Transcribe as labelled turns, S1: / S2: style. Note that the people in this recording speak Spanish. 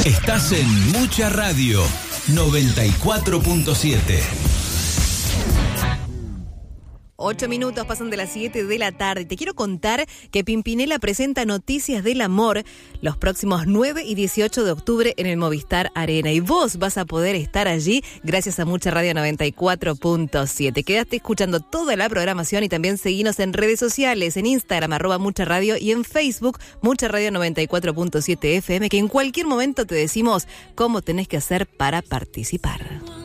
S1: Estás en Mucha Radio 94.7.
S2: 8 minutos pasan de las 7 de la tarde. Te quiero contar que Pimpinela presenta Noticias del Amor los próximos 9 y 18 de octubre en el Movistar Arena. Y vos vas a poder estar allí gracias a Mucha Radio 94.7. Quédate escuchando toda la programación y también seguinos en redes sociales, en Instagram, @Mucha Radio, y en Facebook, Mucha Radio 94.7 FM, que en cualquier momento te decimos cómo tenés que hacer para participar.